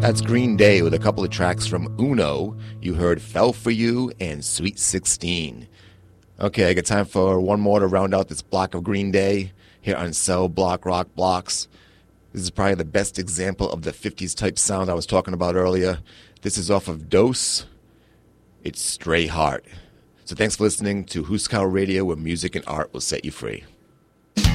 That's Green Day with a couple of tracks from Uno. You heard Fell For You and Sweet 16. Okay, I got time for one more to round out this block of Green Day here on Cell Block Rock Blocks. This is probably the best example of the 50s type sound I was talking about earlier. This is off of Dose. It's Stray Heart. So thanks for listening to Huskow Radio, where music and art will set you free.